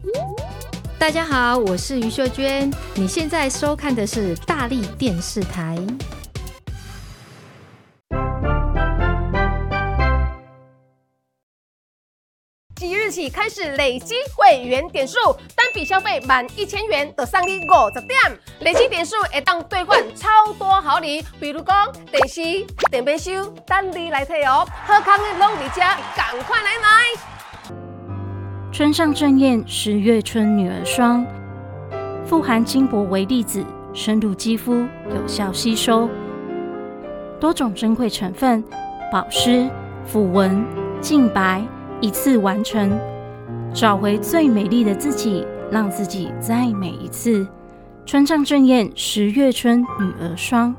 大家好，我是于秀娟，你现在收看的是大立电视台。 即日起开始累积会员点数，单笔消费满1000元就送你50点，累积点数会当兑换超多好礼，比如讲电视、电杯收，等你来摕哦。好康的拢伫遮，赶快来买！ 春上正艳，10月春女儿霜，富含金箔微粒子，深入肌肤，有效吸收，多种珍贵成分，保湿、抚纹、净白。一次完成，找回最美丽的自己，让自己再美一次。春上正艳，10月春女儿霜。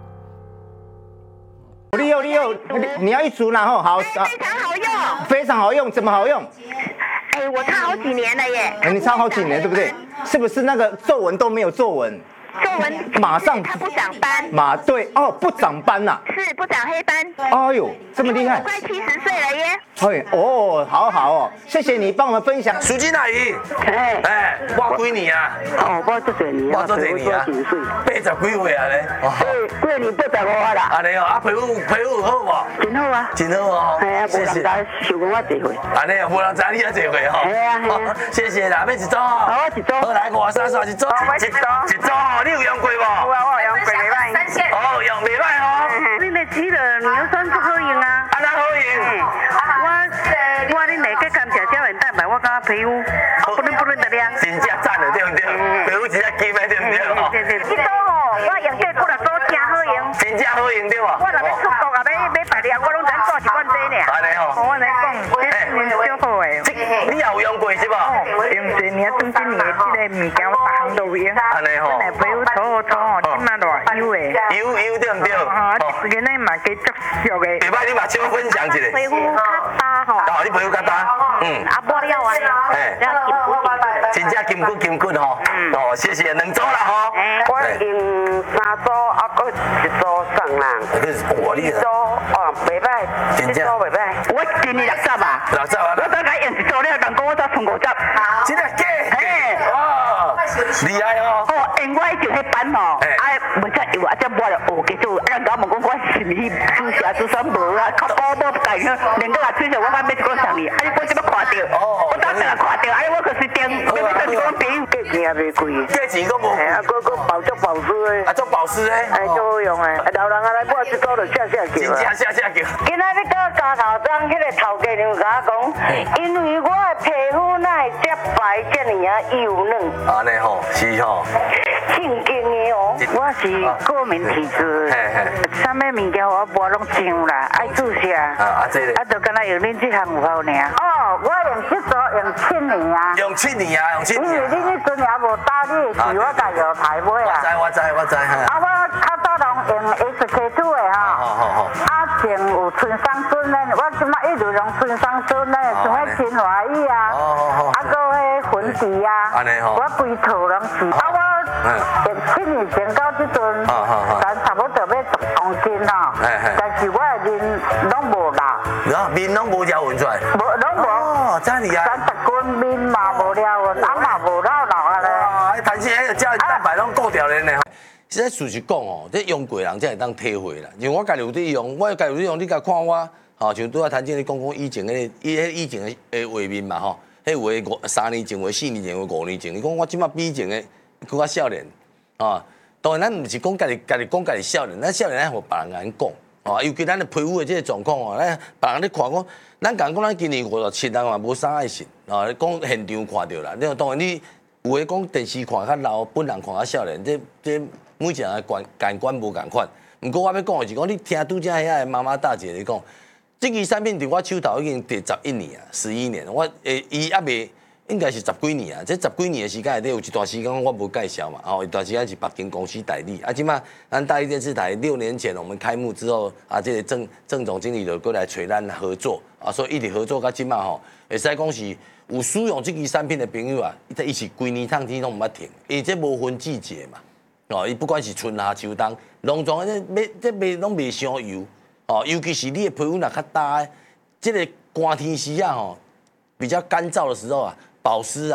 利用，你要一组然后好， 非常好用， 非常好用，怎么好用？ 我擦好几年了耶。 你擦好几年对不对？是不是那个皱纹都没有皱纹？ 皱纹马上它不长斑。 对哦，不长斑呐。 是不长黑斑。 哎呦，这么厉害！ 我快70岁了耶。 好好哦，谢谢你帮我们分享。 淑金阿姨，我几年啊？ 我做几年啊？ 我做几年啊？80几岁啊咧？ 过年85啦。 安尼哦，啊皮肤好无？ 真好啊， 真好哦。 系啊，无人知想讲我这岁。 安尼哦，无人知你啊这岁吼。 系啊。 谢谢啦，要一组哦。 好，一组。 好来5、3、3一组。一组哦，你有用过无？ 有啊，我用过袂歹。 哦，用袂歹哦。 你那吃了女儿霜不好用啊？ 安那好用？ 我恁两个甘蔗胶原蛋白，我感觉皮肤不嫩的亮。 真正赞的对不对？皮肤真正金的对不对？ 对。这组哦，我用这几粒组真好用。 真正好用对无？ 我若要出国啊，要排列，我拢只带一罐这呢。 安尼吼。 我来讲，这小好诶。 你也有用过是无？ 用一年当今年的这个物件，我别项都有用。 安尼吼。 皮肤搓吼，即马偌油诶。 油对不对？ 原来嘛加足俗诶。 袂歹，你嘛先分享一下。 皮肤较大吼。 哦，你皮肤较大。 抹了完了， 真正金骨吼。哦，谢谢2组啦吼。 我用3组，搁一组送人。 哇，你组袂歹， 真正袂歹。我今年60啊。 60啊。 我大概用一组了，人讲我才剩50。 真的假？哇，厉害哦。 因我以前迄班吼，袂使油，才抹了学技术。人家问讲我是毋是煮啥煮啥无啊？靠包无改个，连个吹水我买一个送你，我怎么看到？我当时看到，我可是点，要等你讲朋价钱也袂贵。 价钱都无贵。 个保湿诶。 做保湿诶。 足好用诶，老人来买一组就下叫。 真正下叫。 今仔日到加头庄，迄个头家娘甲我讲，因为我的皮肤哪会遮白遮尔啊幼嫩。 安尼吼，是吼。 正经的哦，我是过敏体质，啥物物件我抹拢上啦，爱注下。 这个。 就敢若用恁这项有效尔。我用这组用7年啊。 用7年啊，用7年。 因为你迄阵也无打你的时，我家有台买啊。 我知。 我较早拢用 SK2 的哈。前有春桑孙的，我即马一直用春桑孙的，像迄金华衣啊，搁迄粉底啊，我规套拢是。用7年前到即阵，但差不多要10公斤咯。但是我的面拢无老。 面拢无条纹出来。 拢无。 真厉害。 30斤面嘛无了纹，头嘛无老啊咧。 哇，弹性迄个胶原蛋白拢顾掉咧呢。实在事实讲哦，这用过人才会当体会啦。因为我家己有伫用，你甲看我，像拄仔谭姐你讲以前以前的画面嘛吼，迄画3年前、画4年前、画5年前，你讲我即马比以前的更较少年，当然咱毋是讲家己讲家己少年，咱少年咱互别人安讲，尤其咱的皮肤的这个状况咱别人咧看讲，咱讲咱今年57人嘛无啥爱信，讲现场看到啦，当然你有诶讲电视看较老，本人看较少年，这每一个人感官无共款。毋过我要讲的是讲，你听拄则遐个妈妈大姐咧讲，这支产品伫我手头已经第11年啊，11年，伊还未应该是10几年啊。这10几年的时间内底有一段时间我无介绍嘛，一段时间是北京公司代理。即马咱大立电视台6年前我们开幕之后这个郑总经理就过来找咱合作所以一直合作到即马会使讲是有使用这支产品的朋友伊是规年烫天拢毋捌停，因为这无分季节嘛。伊不管是春夏秋冬，农庄这卖拢袂伤油尤其是你的皮肤若较大这个寒天时比较干燥的时候保湿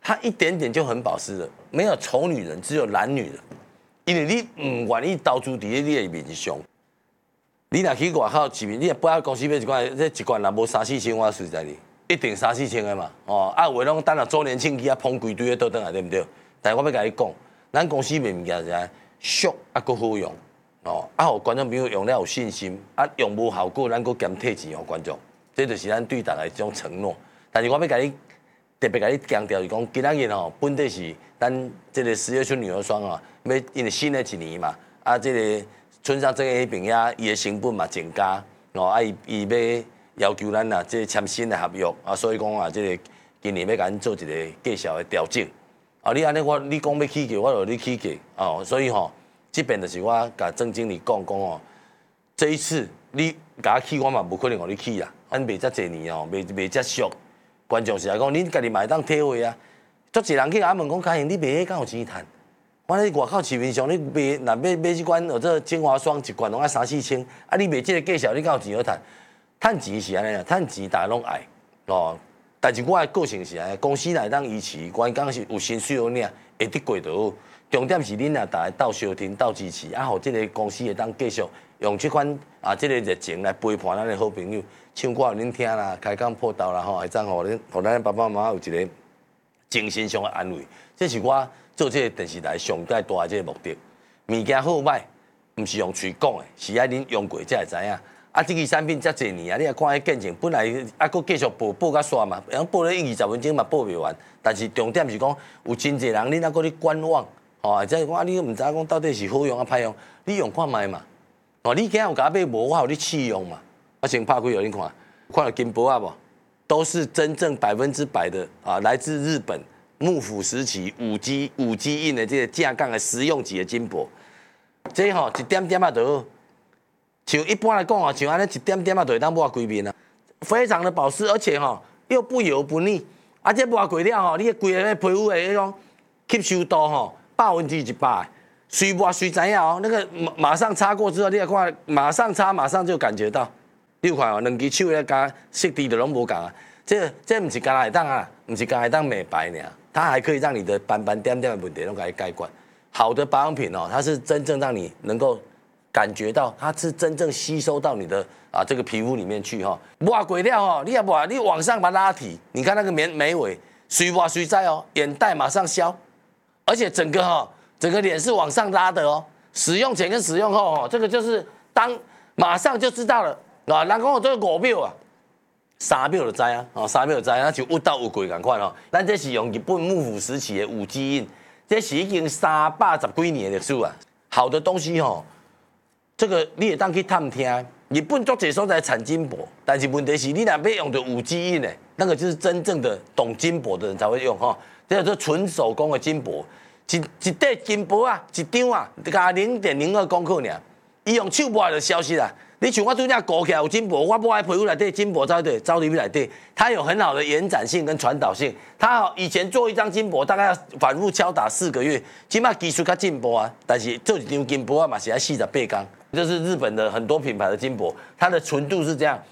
它一点点就很保湿了。没有丑女人，只有懒女人，因为你唔愿意投资伫你的面上。你若去外口市面，你也不要公司买一罐，这一罐若无3-4千，我实在哩，一定3-4千的嘛。哦，啊，有的拢等到周年庆去啊，捧规堆的倒转来，对不对？但是我要甲你讲，咱公司卖物件是俗啊，佫好用。哦，啊，互观众朋友用了有信心，啊，用无效果，咱佫减退钱互观众，这就是咱对大家一种承诺。但是我要甲你特别甲你强调，是讲今仔日吼，本地是咱这个10月春女儿霜啊，要因为新的一年嘛，啊，这个村上正迄边遐伊的成本嘛增加，哦，啊，伊要求咱啊，这签新的合约啊，所以讲啊，这个今年要甲咱做一个价小的调整。啊，你安尼你讲要起价，我就你起价哦，所以吼。这边就是我甲曾经理讲哦，这一次你甲我起，我嘛无可能互你起啦。咱卖遮侪年哦，卖遮俗，观众是来讲，你家己嘛会当体会啊。足侪人去甲我问讲，嘉颖，你卖迄敢有钱赚？我咧外口市面上，你卖若买一罐或者精华霜一罐拢要3-4千，啊，你卖这个价小，你敢有钱好赚？赚钱是安尼啊，赚钱大家拢爱哦。但是我的个性是安尼，公司来当支持，关讲是有薪水好领，会得过就好。重点是恁啊，大家斗相挺、斗支持，啊，互这个公司会当继续用这款啊，这个热情来陪伴咱的好朋友，唱歌互恁听啦，开讲破刀啦吼，会当互咱爸爸妈妈有一个精神上的安慰。这是我做这个电视台上介大的这个目的。物件好歹，毋是用嘴讲的，是爱恁用过才会知影。啊，这个产品遮侪年啊，你也看迄见证，本来啊，佫继续报甲煞嘛，然后报了20分钟嘛，报袂完。但是重点是讲，有真侪人恁啊，佫咧观望。哦，即我你唔知讲到底是好用啊歹用，你用看卖嘛。哦，你今日有甲买无，我互你试用嘛。我先拍开互恁看，看到金箔啊无？都是真正100%的啊，来自日本幕府时期5G 印的这个架杠的实用级的金箔。这吼一点点啊就好，像一般来讲啊，像安尼一点点啊就会当抹规面啊，非常的保湿，而且吼又不油不腻，啊这抹过了吼，你规个皮肤的迄种吸收度吼。100%，水抹水知影哦，那个马上擦过之后，你来看，马上擦，马上就感觉到。你有看哦，两只手咧加湿地的拢无共啊。这不是干来当啊，不是干来当美白呢，它还可以让你的斑斑点点的问题都给它解决。好的保养品哦，它是真正让你能够感觉到，它是真正吸收到你的啊这个皮肤里面去哈。抹过了哦，你也抹，你往上把它拉提，你看那个眉尾，水抹水在哦，眼袋马上消。而且整个脸是往上拉的哦，使用前跟使用后哦，这个就是马上就知道了啊。人讲我这个5秒啊，3秒就知啊，哦3秒就知啊，就有到有贵赶快哦。咱这是用日本幕府时期的5G印，这是已经310几年的历史啊。好的东西哦，这个你也当去探听。日本足侪所在产金箔，但是问题是你若要用到5G印的，那个就是真正的懂金箔的人才会用哈。这叫做纯手工的金箔，一块金箔啊，一张啊，加0.02公克尔，伊用手抹就消失啦。你像我拄则勾起来有金箔，我抹在皮肤内底，金箔走入内底，它有很好的延展性跟传导性。它以前做一张金箔大概要反复敲打4个月，现在技术较进步啊，但是做一张金箔啊嘛是要48天。这是日本的很多品牌的金箔，它的纯度是这样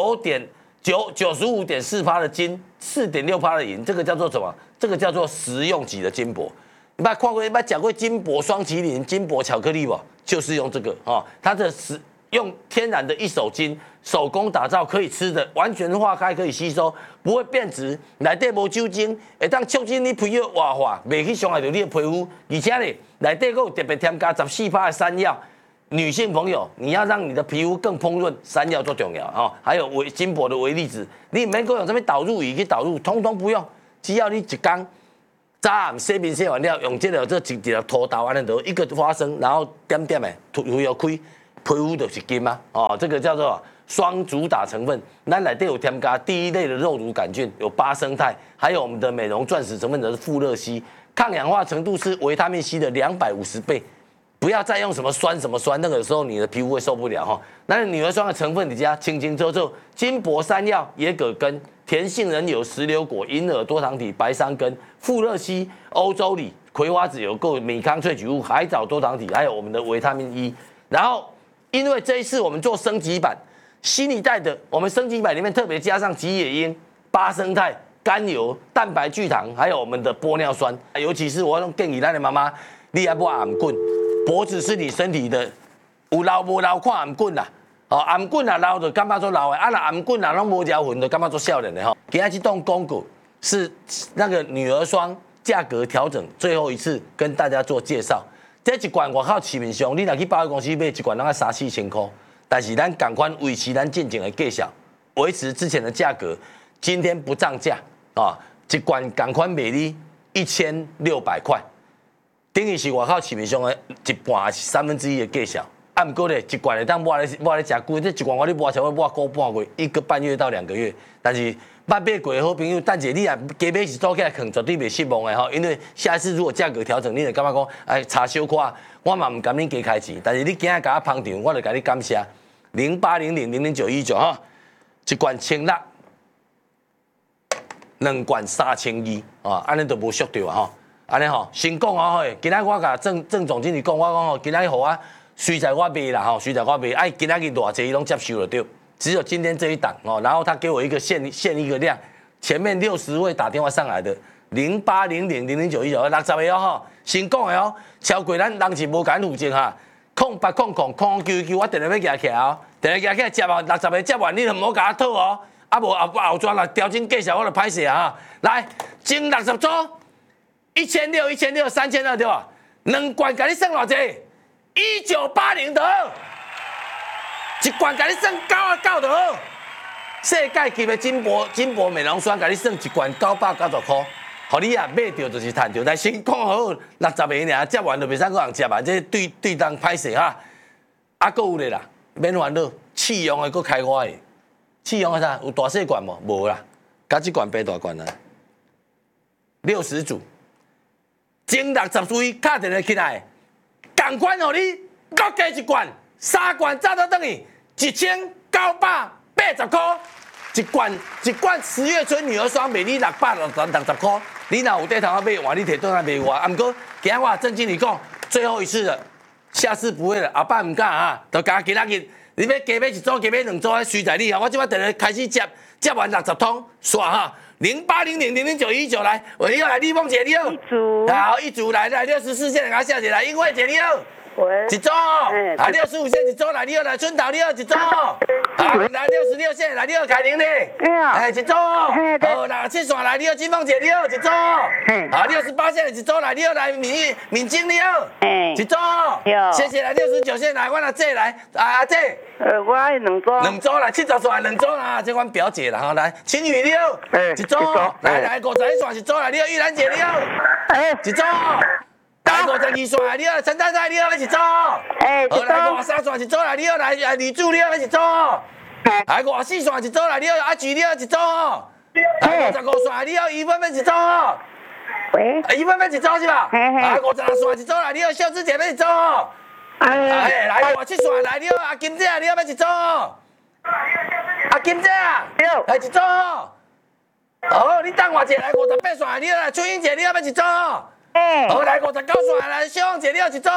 ，95.4%的金，4.6%的银，这个叫做什么？这个叫做实用级的金箔。你把看过，你把讲过金箔双麒麟、金箔巧克力不？就是用这个啊，它的用天然的一手金手工打造，可以吃的，完全化开，可以吸收，不会变质，内底无酒精，会当促进你皮肤活化，袂去伤害到你的皮肤，而且呢，内底佫有特别添加14%的山药。女性朋友，你要让你的皮肤更蓬润，山药最重要啊！还有金箔的微粒子，你唔免够用什么导入仪去导入，通通不用，只要你一天早暗洗面洗完了，用这一条涂豆安尼就一个花生，然后点点的涂油开，皮肤就是金啊！哦，这个叫做双主打成分，咱内底有添加第一类的肉毒杆菌，有8生态，还有我们的美容钻石成分的是富乐烯，抗氧化程度是维他命 C 的250倍。不要再用什么酸，那个时候你的皮肤会受不了哈。那女儿霜的成分，你加清周，金箔、山药、野葛根、甜杏仁油、石榴果、银耳多糖体、白桑根、富乐烯、欧洲梨、葵花籽油、米糠萃取物、海藻多糖体，还有我们的维他命 E。然后，因为这一次我们做升级版，新一代的我们升级版里面特别加上吉野樱、8生态甘油、蛋白聚糖，还有我们的玻尿酸。尤其是我建议咱的妈妈，你要不颔棍，脖子是你身体的有老无老看颔棍啦。哦，颔棍啊老就感觉做老的，啊那颔棍啊拢无条痕就感觉做少年的吼。今天这栋公股是那个女儿霜价格调整最后一次跟大家做介绍。这一罐外口市面上，你若去百货公司买一罐，拢要3、4千块。但是咱赶快维持咱进前的价格，维持之前的价格，今天不涨价啊！一罐赶快卖你1600块，等于是外口市面上的一半还是1/3的价格。啊，不过咧，一罐的当抹咧食贵，这一罐我咧抹才会抹个半月，1个半月到2个月。但是捌买过的好朋友，等者你也加买是做起来啃，绝对袂失望的吼。因为下一次如果价格调整，你就感觉讲，哎，差小可，我嘛唔甘你加开钱。但是你今日甲我捧场，我就甲你感谢。0800000919哈，一罐1600，两罐3200啊，安尼都无俗掉啊吼。安尼吼，先讲啊吼，今仔我甲郑总经理讲，我讲吼，今仔互我。随在我卖啦吼，随在我卖，哎，今仔日偌济伊拢接受了对，只有今天这一档哦，然后他给我一个限一个量，前面60位打电话上来的080000091960个哦吼，先讲的哦，超过咱人是无敢负责哈，0800009999我电话要举起来哦，电话举起来接完60个接完你就唔好甲我讨哦，啊无后转啦调整价钱我就歹势啊，来前60组1600、3000对吧？两罐甲你算偌济？1980就好，一罐甲你算99就好。世界级的金箔美容霜，甲你算一罐990块，互你啊买到就是赚到。但先讲好60个尔，接完就袂使个人接啊，这对当歹势哈。啊，搁有咧啦，免烦恼，试用的搁开我的，试用的啥？有大细罐无？无啦，加一罐白大罐啊，60组，前60位敲电话起来。赶快互你各加一罐，3罐早到等于1980块，一罐10月春女儿霜卖你660块，你若有在头买，换你摕倒来卖我。啊，不过今仔我郑经理讲，最后一次了，下次不会了，后摆唔敢啊，就加今仔日，你要加买一组，加买2组，随在你啊。我即摆电话开始接完60通，煞哈。0800000919来，我你好来，立丰姐你好，好一组来64线，给他下起来，英惠姐你好，一组，啊65线一组来，你好来春桃你好一组，好来66线来你好凯玲你，哎一组，好67线来你好金凤姐你好一组，好68线一组来你好来敏晶你好，一组，谢谢来69线来，我来这来啊这。 我爱2组来70线2组啦，这阮表姐啦，吼来，青雨你好，一组，来51线一组来，你好玉兰姐你好，一组，来52线你好陈太太你好一组，好来53线一组来，你好来李柱你好一组，来54线一组来，你好阿菊你好一组，来55线你好一分一组， 喂， 一分一组是吧？来56线一组来，你好秀芝姐妹一组。哎，来57线来你好，阿金姐你好要一组，阿金姐，来一组，好，你等我者来58线你好来春英姐你好要一组，好来59线来小王姐你好一组，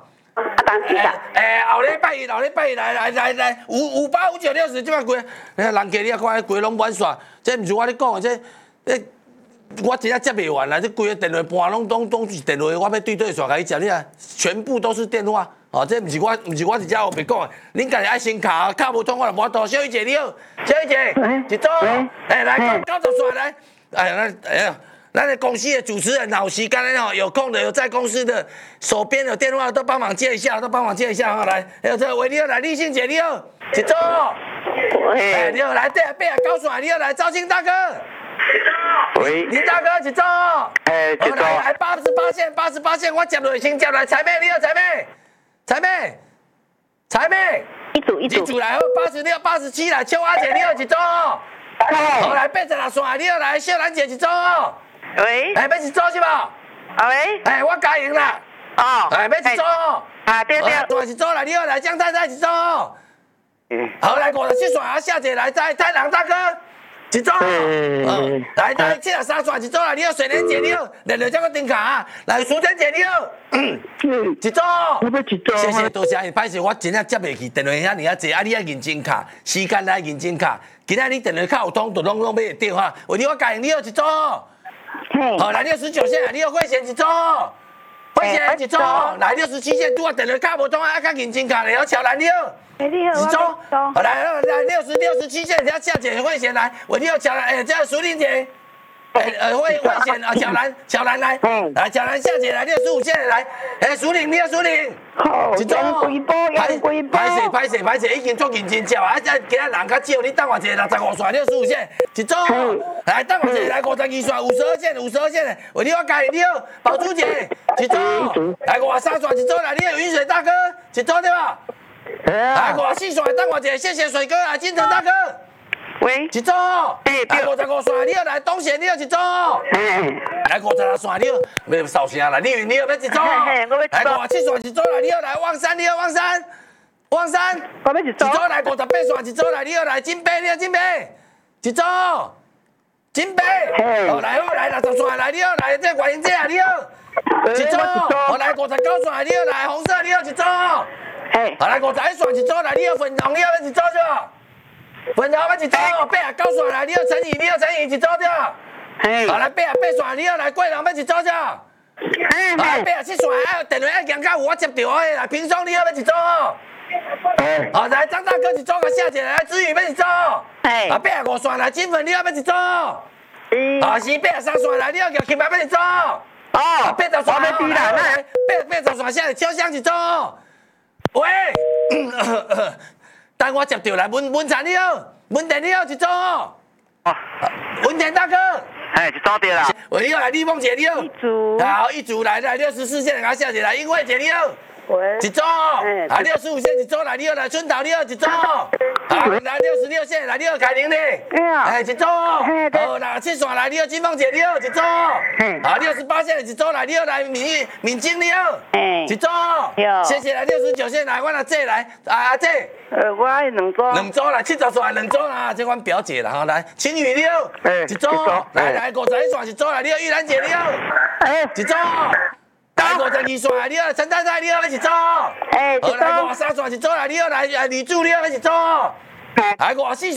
后礼拜一来585960这摆贵，人家你啊看贵拢满线，这毋是我咧讲的，这我真正接袂完啦，这规个电话盘拢是电话，我要对线甲伊接，你啊，全部都是电话。哦，这不是我伫遮后面讲的，恁家己爱先卡，卡无通我就无多。小雨姐你好，小雨姐，一组，哎来90线来，咱的公司的主持人有时间的有空的有在公司的，手边有电话都帮忙接一下，哈来，还有这喂你好来，立信姐你好，一组，哎你好来这89线你好来，赵兴大哥。喂，林大哥一组，一组，来88线，我接落先接来，彩妹你好，彩妹，一组来好，86、87来，秋华姐你好一组，好来86线你好来，秀兰姐一组， 喂， 要一组是吧？ 喂， 我加赢啦，要一组， 对， 大一组来，你好来，江太太一组，好来57线下姐来，太郎大哥。 一组，来73线一组来，你好，水莲姐你好，连着这个顶卡啊，来苏珍姐你好，一组， 我要一组， 谢谢多谢，歹势我真正接袂起，电话遐尔啊济，啊你要认真卡，时间来认真卡，今仔你电话卡有通，就拢买得到哈，为你我教你好一组，好来69线，你好会线一组。会线一组，来67线，拄啊电话卡无通啊，较认真卡咧，好乔兰你好，一组，好来67线，要下姐会线来，我你好乔兰，这苏玲姐，会线啊，乔兰来，来乔兰下姐来65线来，苏玲你好苏玲，一组，歹势，已经足认真接啊，今仔人较少，你等我一下65线65线，一组，来等我一下来52线52线，为你我教你好，宝珠姐。一组，来53线一组来，你有云水大哥，一组对吧？来54线，等我一下，谢谢水哥啊，金城大哥。 喂， 一组，来55线，你好来东贤，你好一组。来56线，你好，没扫声啦，你好要一组。来57线一组来，你好来汪山，你好汪山，我要一组来58线一组来，你好来金杯，你好金杯，一组。金杯，来60线来，你好来这观音姐啊，你好。一组，好来59线，你好来红色，你好一组。好来51线一组来，你好粉红，你好要一组对。粉红要一组，89线来，你好陈怡，你好陈怡一组对。好来88线，你好来桂龙要一组对。好来87线，电话要行到有我接到的来，平松你好要一组。好来张大哥一组，甲下姐来子宇要一组。85线来金粉你好要一组。是83线来，你好叫金牌要一组。80线要低啦，80线下来超香一组。喂，等我接到来，文产你好，文田你好一组。文田大哥， 一组对啦。 喂，你好来，李凤姐你好。好，一组来64线，甲下姐来，英惠姐你好。一组，65线一组来，你好来春桃你好一组。好，来66线来，你好凯玲嘞。一组。好，67线来，你好金凤姐你好一组。好，68线一组来，你好来敏晶你好。一组。谢谢来69线来，我阿姐来，阿姐。 我爱两组来70线两组啦，这阮表姐啦，吼来青雨你好，一组。来51线一组来，你好玉兰姐你好。一组。来52线，你好，陈太太，你好，一组。好，来53线一组来，你好，来李柱，你好，一组。来54线